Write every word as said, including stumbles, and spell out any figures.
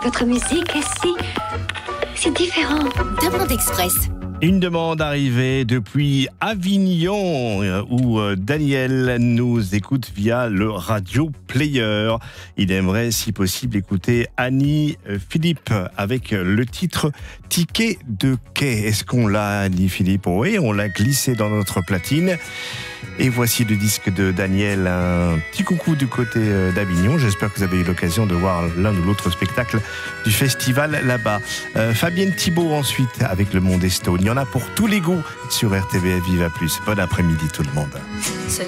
Votre musique est si... si différente. Demande Express. Une demande arrivée depuis Avignon où Daniel nous écoute via le radio player. Il aimerait si possible écouter Annie Philippe avec le titre Ticket de quai. Est-ce qu'on l'a, Annie Philippe? Oui, on l'a glissé dans notre platine. Et voici le disque de Daniel. Un petit coucou du côté d'Avignon. J'espère que vous avez eu l'occasion de voir l'un ou l'autre spectacle du festival là-bas. Euh, Fabienne Thibault ensuite avec le Monde Stone. Il y en a pour tous les goûts sur R T B F Viva Plus. Bon après-midi tout le monde.